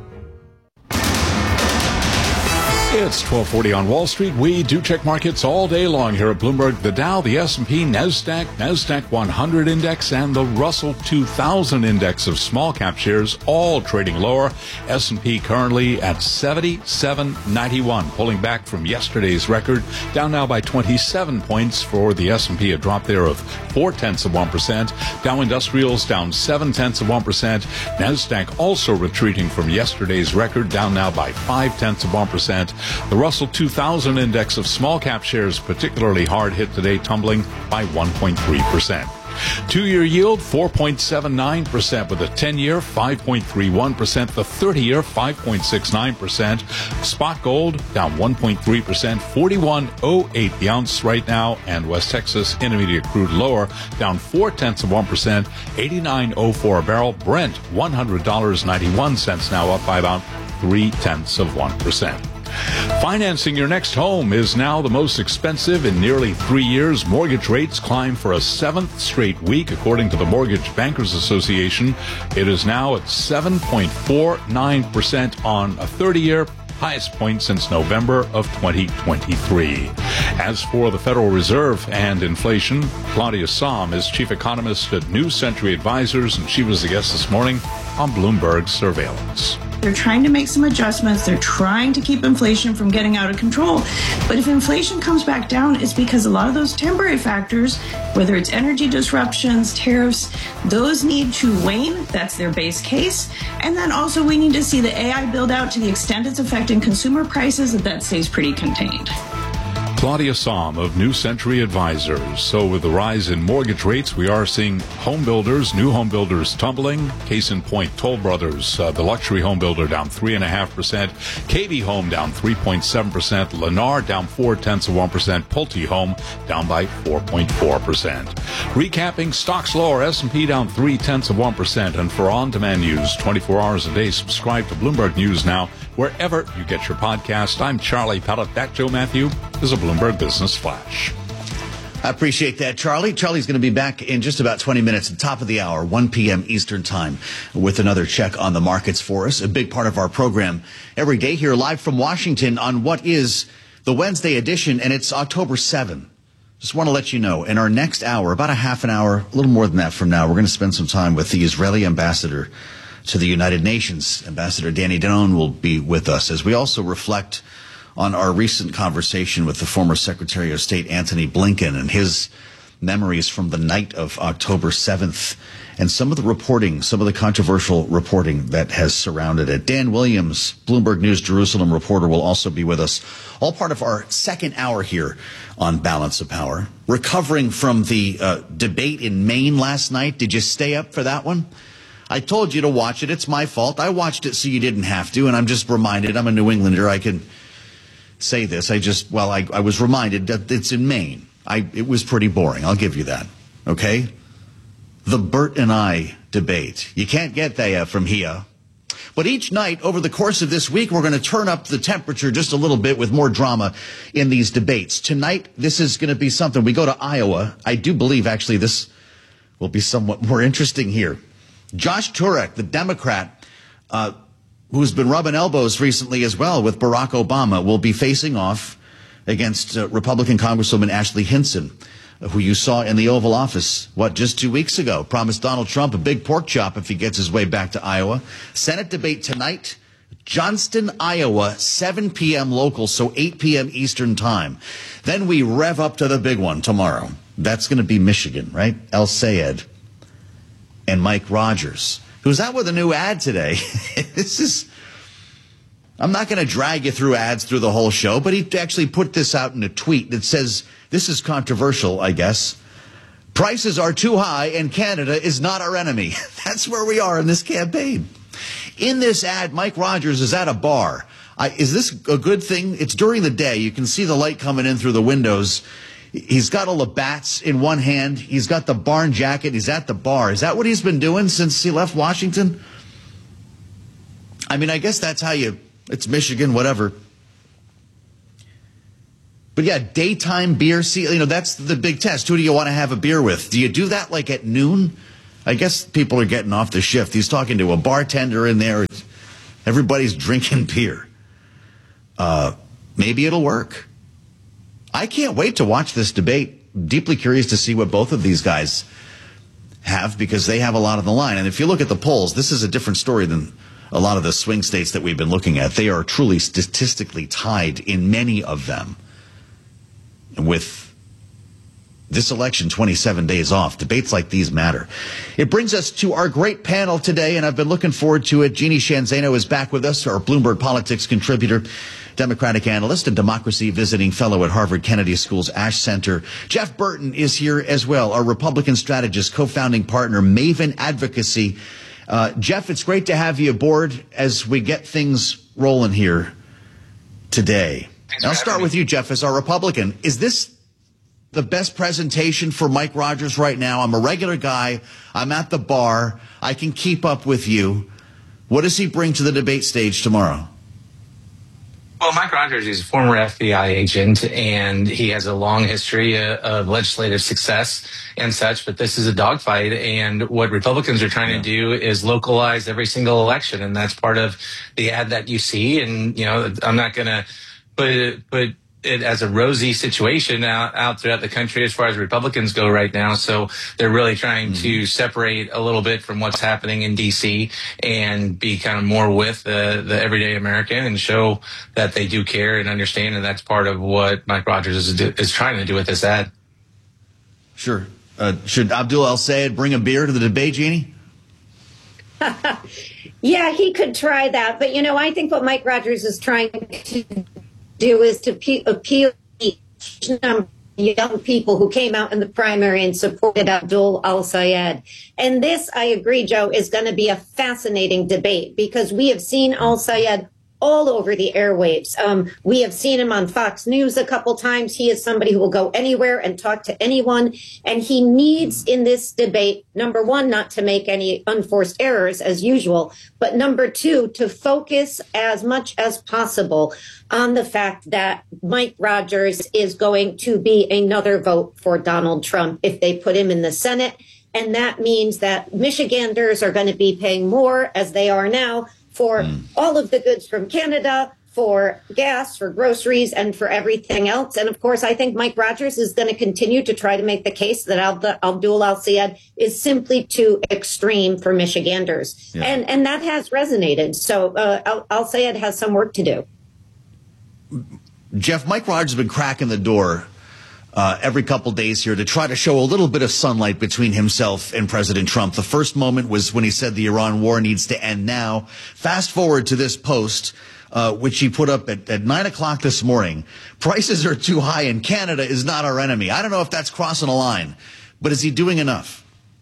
It's 1240 on Wall Street. We do check markets all day long here at Bloomberg. The Dow, the S&P, NASDAQ 100 index, and the Russell 2000 index of small cap shares all trading lower. S&P currently at 77.91, pulling back from yesterday's record, down now by 27 points for the S&P, a drop there of 0.4%. Dow Industrials down 0.7%. NASDAQ also retreating from yesterday's record, down now by 0.5%. The Russell 2000 index of small cap shares particularly hard hit today, tumbling by 1.3%. Two-year yield 4.79%, with a 10-year 5.31%, the 30-year 5.69%. Spot gold down 1.3%, 41.08 the ounce right now, and West Texas Intermediate crude lower, down 0.4%, 89.04 a barrel. Brent $100.91 now, up by about 0.3%. Financing your next home is now the most expensive in nearly 3 years. Mortgage rates climb for a seventh straight week, according to the Mortgage Bankers Association. It is now at 7.49% on a 30-year, highest point since November of 2023. As for the Federal Reserve and inflation, Claudia Sahm is chief economist at New Century Advisors, and she was the guest this morning on Bloomberg Surveillance. They're trying to make some adjustments. They're trying to keep inflation from getting out of control. But if inflation comes back down, it's because a lot of those temporary factors, whether it's energy disruptions, tariffs, those need to wane. That's their base case. And then also we need to see the AI build out to the extent it's affecting consumer prices, that stays pretty contained. Claudia Sahm of New Century Advisors. So with the rise in mortgage rates, we are seeing new home builders tumbling. Case in point, Toll Brothers, the luxury home builder, down 3.5%. KB Home down 3.7%. Lennar down 0.4%. Pulte Home down by 4.4%. Recapping, stocks lower. S&P down 0.3%. And for on-demand news 24 hours a day, subscribe to Bloomberg News Now wherever you get your podcast. I'm Charlie Pellet. That Joe Matthew is a Bloomberg Business Flash. I appreciate that, Charlie. Charlie's going to be back in just about 20 minutes at the top of the hour, 1 p.m. Eastern Time, with another check on the markets for us. A big part of our program every day here live from Washington on what is the Wednesday edition, and it's October 7th. Just want to let you know, in our next hour, about a half an hour, a little more than that from now, we're going to spend some time with the Israeli ambassador to the United Nations. Ambassador Danny Danon will be with us as we also reflect on our recent conversation with the former Secretary of State Antony Blinken and his memories from the night of October 7th and some of the controversial reporting that has surrounded it. Dan Williams, Bloomberg News Jerusalem reporter, will also be with us. All part of our second hour here on Balance of Power. Recovering from the debate in Maine last night. Did you stay up for that one? I told you to watch it. It's my fault. I watched it so you didn't have to, and I'm just reminded. I'm a New Englander. I can say this. I was reminded that it's in Maine. It was pretty boring. I'll give you that. Okay? The Bert and I debate. You can't get that from here. But each night over the course of this week, we're going to turn up the temperature just a little bit with more drama in these debates. Tonight, this is going to be something. We go to Iowa. I do believe, actually, this will be somewhat more interesting here. Josh Turek, the Democrat, who's been rubbing elbows recently as well with Barack Obama, will be facing off against Republican Congresswoman Ashley Hinson, who you saw in the Oval Office, just 2 weeks ago, promised Donald Trump a big pork chop if he gets his way back to Iowa. Senate debate tonight, Johnston, Iowa, 7 p.m. local, so 8 p.m. Eastern time. Then we rev up to the big one tomorrow. That's going to be Michigan, right? El Sayed and Mike Rogers, who's out with a new ad today. I'm not going to drag you through ads through the whole show, but he actually put this out in a tweet that says, this is controversial, I guess, Prices are too high and Canada is not our enemy. That's where we are in this campaign. In this ad, Mike Rogers is at a bar. Is this a good thing? It's during the day. You can see the light coming in through the windows. He's got all the bats in one hand. He's got the barn jacket. He's at the bar. Is that what he's been doing since he left Washington? I mean, I guess that's how it's Michigan, whatever. But yeah, daytime beer. See, that's the big test. Who do you want to have a beer with? Do you do that like at noon? I guess people are getting off the shift. He's talking to a bartender in there. Everybody's drinking beer. Maybe it'll work. I can't wait to watch this debate. Deeply curious to see what both of these guys have, because they have a lot on the line. And if you look at the polls, this is a different story than a lot of the swing states that we've been looking at. They are truly statistically tied in many of them. With this election 27 days off, debates like these matter. It brings us to our great panel today, and I've been looking forward to it. Jeannie Sheehan Zaino is back with us, our Bloomberg Politics contributor, Democratic analyst, and democracy visiting fellow at Harvard Kennedy School's Ash Center. Jeff Burton is here as well, our Republican strategist, co-founding partner, Maven Advocacy. Jeff, it's great to have you aboard as we get things rolling here today. I'll start with you, Jeff, as our Republican. Is this the best presentation for Mike Rogers right now? I'm a regular guy. I'm at the bar. I can keep up with you. What does he bring to the debate stage tomorrow? Well, Mike Rogers is a former FBI agent, and he has a long history of legislative success and such, but this is a dogfight, and what Republicans are trying to do is localize every single election, and that's part of the ad that you see. And, I'm not going to put it as a rosy situation out throughout the country as far as Republicans go right now. So they're really trying to separate a little bit from what's happening in D.C. and be kind of more with the everyday American and show that they do care and understand. And that's part of what Mike Rogers is trying to do with this ad. Sure. Should Abdul El-Sayed bring a beer to the debate, Jeannie? Yeah, he could try that. But, I think what Mike Rogers is trying to do is to appeal to number of young people who came out in the primary and supported Abdul El-Sayed. And this, I agree, Joe, is going to be a fascinating debate, because we have seen El-Sayed all over the airwaves. We have seen him on Fox News a couple times. He is somebody who will go anywhere and talk to anyone. And he needs in this debate, number one, not to make any unforced errors as usual, but number two, to focus as much as possible on the fact that Mike Rogers is going to be another vote for Donald Trump if they put him in the Senate. And that means that Michiganders are going to be paying more, as they are now, for all of the goods from Canada, for gas, for groceries, and for everything else. And of course, I think Mike Rogers is going to continue to try to make the case that Abdul El-Sayed is simply too extreme for Michiganders. Yeah. And that has resonated. So El-Sayed has some work to do. Jeff, Mike Rogers has been cracking the door every couple days here to try to show a little bit of sunlight between himself and President Trump. The first moment was when he said the Iran war needs to end now. Fast forward to this post, which he put up at 9 o'clock this morning. Prices are too high and Canada is not our enemy. I don't know if that's crossing a line, but is he doing enough?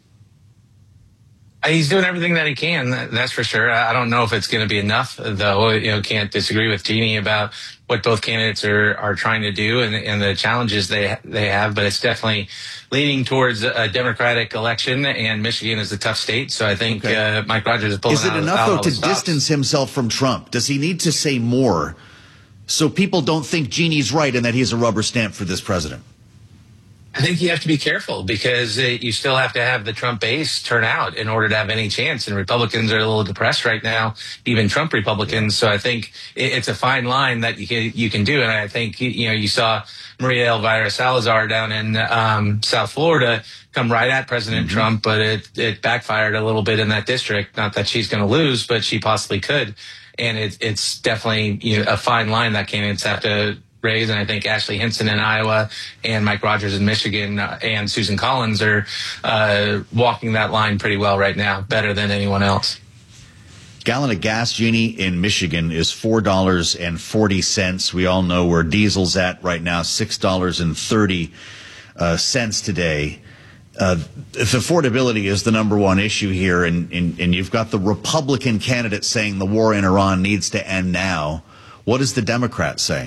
He's doing everything that he can, that's for sure. I don't know if it's going to be enough, though. Can't disagree with Jeannie about what both candidates are trying to do and the challenges they have. But it's definitely leaning towards a Democratic election, and Michigan is a tough state. So I think Mike Rogers is pulling out. Is it enough, though, to distance himself from Trump? Does he need to say more so people don't think Jeannie's right and that he's a rubber stamp for this president? I think you have to be careful, because you still have to have the Trump base turn out in order to have any chance. And Republicans are a little depressed right now, even Trump Republicans. So I think it's a fine line that you can do. And I think, you saw Maria Elvira Salazar down in South Florida come right at President Trump, but it backfired a little bit in that district. Not that she's going to lose, but she possibly could. And it's definitely a fine line that candidates have to raise. And I think Ashley Hinson in Iowa and Mike Rogers in Michigan and Susan Collins are walking that line pretty well right now, better than anyone else. Gallon of gas, Jeannie, in Michigan is $4.40. We all know where diesel's at right now, $6.30 today. if affordability is the number one issue here, and you've got the Republican candidate saying the war in Iran needs to end now, what does the Democrat say?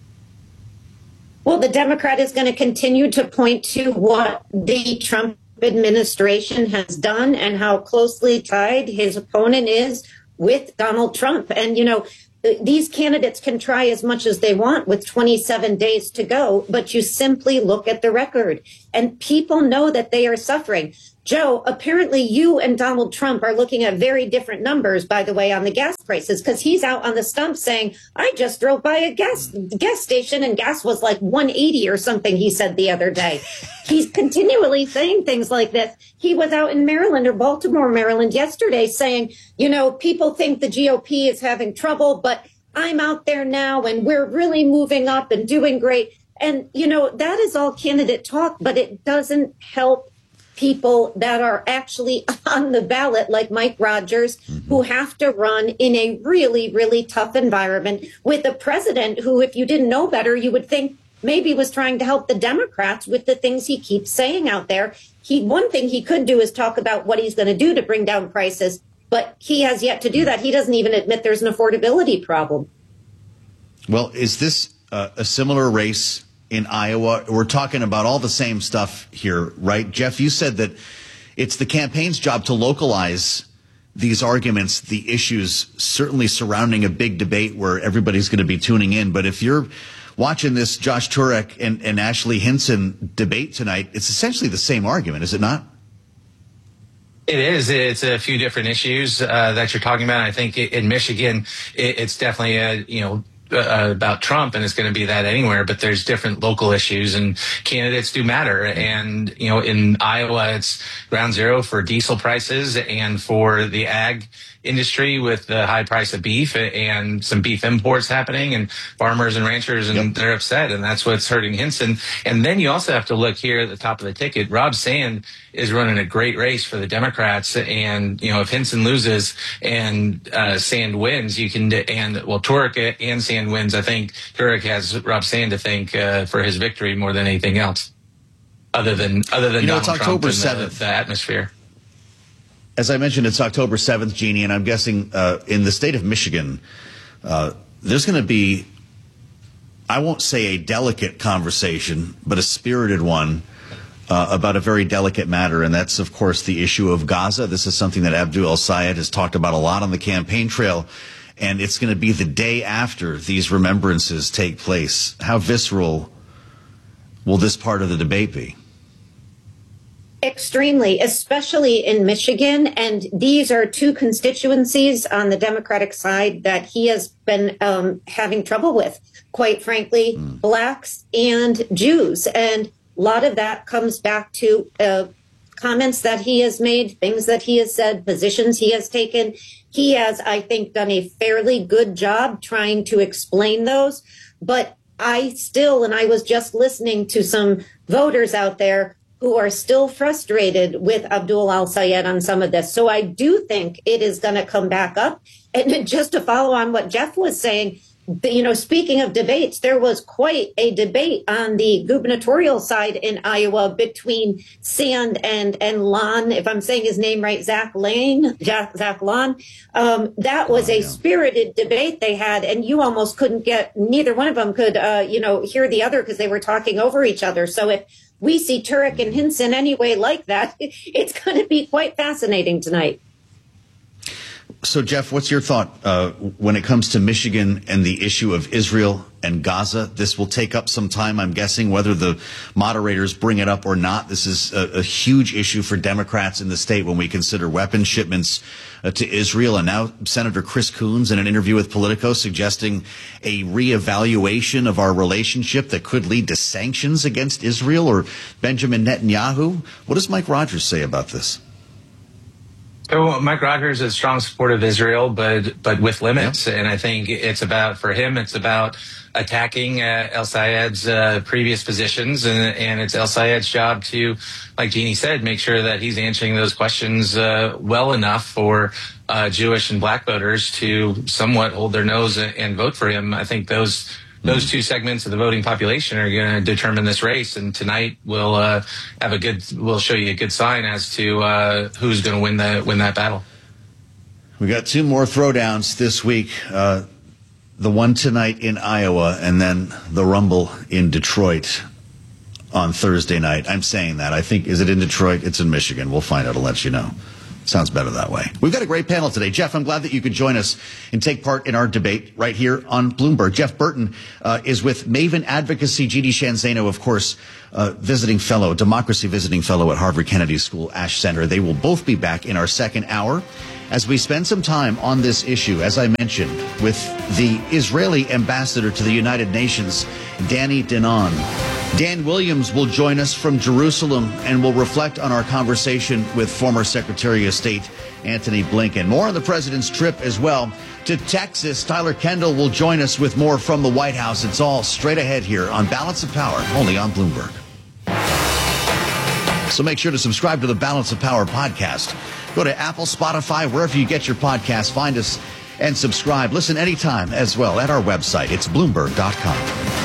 Well, the Democrat is going to continue to point to what the Trump administration has done and how closely tied his opponent is with Donald Trump. And, these candidates can try as much as they want with 27 days to go, but you simply look at the record and people know that they are suffering. Joe, apparently you and Donald Trump are looking at very different numbers, by the way, on the gas prices, because he's out on the stump saying, I just drove by a gas station and gas was like $1.80 or something, he said the other day. He's continually saying things like this. He was out in Maryland or Baltimore, Maryland yesterday saying, people think the GOP is having trouble, but I'm out there now and we're really moving up and doing great. And, that is all candidate talk, but it doesn't help people that are actually on the ballot, like Mike Rogers, who have to run in a really, really tough environment with a president who, if you didn't know better, you would think maybe was trying to help the Democrats with the things he keeps saying out there. One thing he could do is talk about what he's going to do to bring down prices, but he has yet to do that. He doesn't even admit there's an affordability problem. Well, is this a similar race in Iowa? We're talking about all the same stuff here, right? Jeff, you said that it's the campaign's job to localize these arguments, the issues certainly surrounding a big debate where everybody's going to be tuning in. But if you're watching this Josh Turek and Ashley Hinson debate tonight, it's essentially the same argument, is it not? It is. It's a few different issues that you're talking about. I think in Michigan, it's definitely about Trump, and it's going to be that anywhere, but there's different local issues and candidates do matter. And, in Iowa, it's ground zero for diesel prices and for the ag industry with the high price of beef and some beef imports happening and farmers and ranchers, and they're upset, and that's what's hurting Hinson. And then you also have to look here at the top of the ticket. Rob Sand is running a great race for the Democrats, and if Hinson loses and Sand wins, Turek and Sand wins. I think Turek has Rob Sand to thank for his victory more than anything else, other than Donald it's October Trump and 7th. The atmosphere. As I mentioned, it's October 7th, Jeannie, and I'm guessing in the state of Michigan, there's going to be, I won't say a delicate conversation, but a spirited one about a very delicate matter, and that's, of course, the issue of Gaza. This is something that Abdul El-Sayed has talked about a lot on the campaign trail, and it's going to be the day after these remembrances take place. How visceral will this part of the debate be? Extremely, especially in Michigan. And these are two constituencies on the Democratic side that he has been having trouble with, quite frankly, blacks and Jews. And a lot of that comes back to comments that he has made, things that he has said, positions he has taken. He has, I think, done a fairly good job trying to explain those. But I was just listening to some voters out there who are still frustrated with Abdul El-Sayed on some of this. So I do think it is going to come back up. And just to follow on what Jeff was saying, speaking of debates, there was quite a debate on the gubernatorial side in Iowa between Sand and Lon, if I'm saying his name right, Zach Lon. That was a spirited debate they had, and you almost couldn't neither one of them could, hear the other because they were talking over each other. So if we see Turek and Hinson anyway like that, it's going to be quite fascinating tonight. So, Jeff, what's your thought when it comes to Michigan and the issue of Israel and Gaza? This will take up some time, I'm guessing, whether the moderators bring it up or not. This is a huge issue for Democrats in the state when we consider weapon shipments to Israel. And now Senator Chris Coons, in an interview with Politico, suggesting a reevaluation of our relationship that could lead to sanctions against Israel or Benjamin Netanyahu. What does Mike Rogers say about this? So Mike Rogers is a strong supporter of Israel, but with limits. And I think it's about attacking El-Sayed's previous positions. And it's El-Sayed's job to, like Jeannie said, make sure that he's answering those questions well enough for Jewish and black voters to somewhat hold their nose and vote for him. I think those Those two segments of the voting population are going to determine this race. And tonight we'll show you a good sign as to who's going to win that battle. We got two more throwdowns this week. The one tonight in Iowa, and then the Rumble in Detroit on Thursday night. I'm saying that. I think, is it in Detroit? It's in Michigan. We'll find out. I'll let you know. Sounds better that way. We've got a great panel today. Jeff, I'm glad that you could join us and take part in our debate right here on Bloomberg. Jeff Burton is with Maven Advocacy. G.D. Shanzano, of course, democracy visiting fellow at Harvard Kennedy School Ash Center. They will both be back in our second hour as we spend some time on this issue, as I mentioned, with the Israeli ambassador to the United Nations, Danny Danon. Dan Williams will join us from Jerusalem and will reflect on our conversation with former Secretary of State Antony Blinken. More on the president's trip as well to Texas. Tyler Kendall will join us with more from the White House. It's all straight ahead here on Balance of Power, only on Bloomberg. So make sure to subscribe to the Balance of Power podcast. Go to Apple, Spotify, wherever you get your podcasts. Find us and subscribe. Listen anytime as well at our website. It's Bloomberg.com.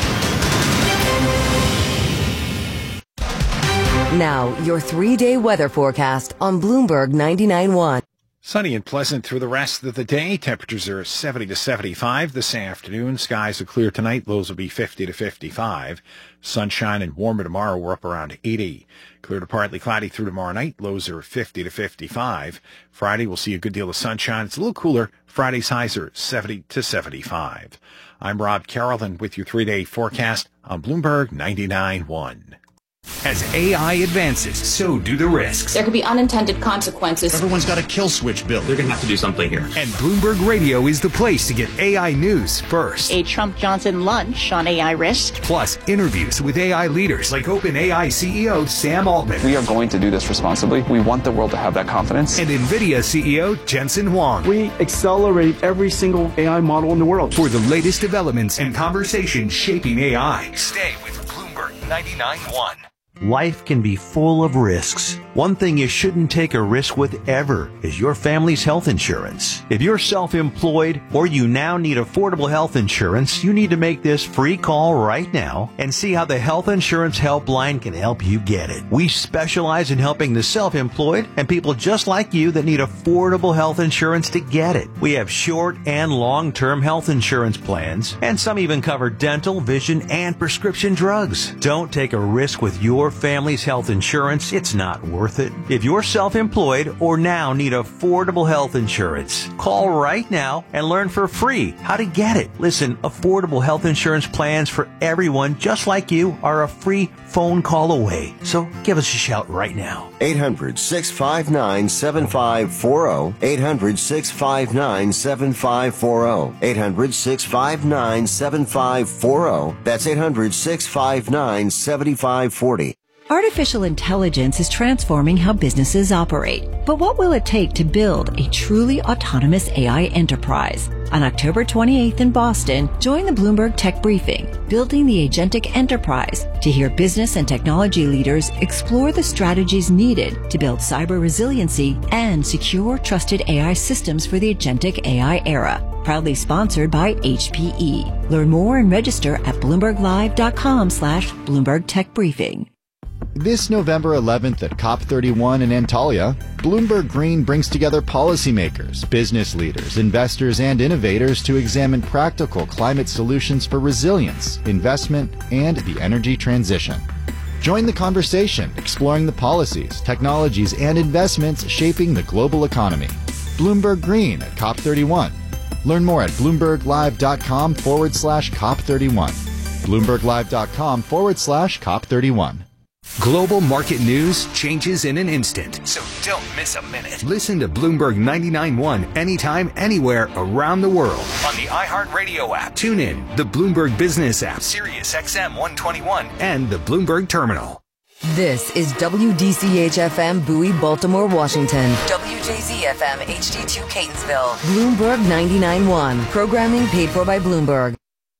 Now, your 3-day weather forecast on Bloomberg 99.1. Sunny and pleasant through the rest of the day. Temperatures are 70 to 75 this afternoon. Skies are clear tonight. Lows will be 50 to 55. Sunshine and warmer tomorrow. We're up around 80. Clear to partly cloudy through tomorrow night. Lows are 50 to 55. Friday, we'll see a good deal of sunshine. It's a little cooler. Friday's highs are 70 to 75. I'm Rob Carrollton with your 3-day forecast on Bloomberg 99.1. As AI advances, so do the risks. There could be unintended consequences. Everyone's got a kill switch built. They're going to have to do something here. And Bloomberg Radio is the place to get AI news first. A Trump-Johnson lunch on AI risk. Plus, interviews with AI leaders like OpenAI CEO Sam Altman. We are going to do this responsibly. We want the world to have that confidence. And NVIDIA CEO Jensen Huang. We accelerate every single AI model in the world. For the latest developments and conversations shaping AI. Stay with Bloomberg 99.1. Life can be full of risks. One thing you shouldn't take a risk with ever is your family's health insurance. If you're self-employed or you now need affordable health insurance, you need to make this free call right now and see how the Health Insurance Helpline can help you get it. We specialize in helping the self-employed and people just like you that need affordable health insurance to get it. We have short and long-term health insurance plans, and some even cover dental, vision, and prescription drugs. Don't take a risk with your family's health insurance. It's not worth it. If you're self-employed or now need affordable health insurance, call right now and learn for free how to get it. Listen, affordable health insurance plans for everyone just like you are a free phone call away. So give us a shout right now. 800-659-7540. 800-659-7540. 800-659-7540. That's 800-659-7540. Artificial intelligence is transforming how businesses operate. But what will it take to build a truly autonomous AI enterprise? On October 28th in Boston, join the Bloomberg Tech Briefing, Building the Agentic Enterprise, to hear business and technology leaders explore the strategies needed to build cyber resiliency and secure, trusted AI systems for the agentic AI era. Proudly sponsored by HPE. Learn more and register at BloombergLive.com/Bloomberg Tech Briefing. This November 11th at COP31 in Antalya, Bloomberg Green brings together policymakers, business leaders, investors, and innovators to examine practical climate solutions for resilience, investment, and the energy transition. Join the conversation, exploring the policies, technologies, and investments shaping the global economy. Bloomberg Green at COP31. Learn more at BloombergLive.com/COP31. BloombergLive.com/COP31. Global market news changes in an instant, so don't miss a minute. Listen to Bloomberg 99.1 anytime, anywhere around the world on the iHeartRadio app. Tune in, the Bloomberg Business app, Sirius XM 121, and the Bloomberg Terminal. This is WDCH-FM Bowie, Baltimore, Washington. WJZ-FM HD2 Catonsville. Bloomberg 99.1. Programming paid for by Bloomberg.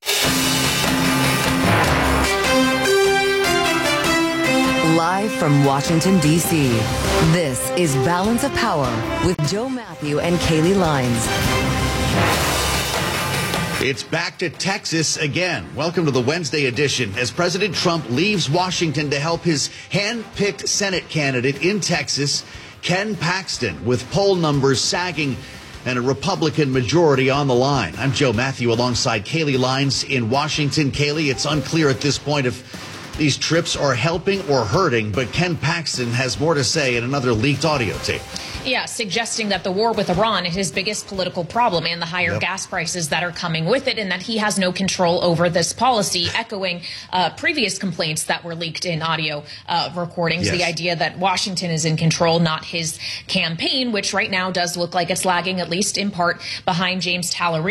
Live from Washington, D.C., this is Balance of Power with Joe Matthew and Kaylee Lines. It's back to Texas again. Welcome to the Wednesday edition as President Trump leaves Washington to help his hand-picked Senate candidate in Texas, Ken Paxton, with poll numbers sagging and a Republican majority on the line. I'm Joe Matthew alongside Kaylee Lines in Washington. Kaylee, it's unclear at this point if these trips are helping or hurting, but Ken Paxton has more to say in another leaked audio tape. Yeah, suggesting that the war with Iran is his biggest political problem and the higher gas prices that are coming with it, and that he has no control over this policy, echoing previous complaints that were leaked in audio recordings. Yes. The idea that Washington is in control, not his campaign, which right now does look like it's lagging, at least in part, behind James Talleyrand.